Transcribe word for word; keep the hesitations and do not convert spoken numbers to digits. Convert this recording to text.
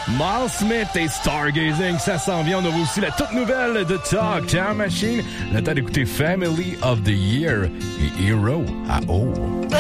Miles Smith et Stargazing, ça s'en vient. On a aussi la toute nouvelle de Talk Time Machine. Le temps d'écouter Family of the Year et Hero à eau.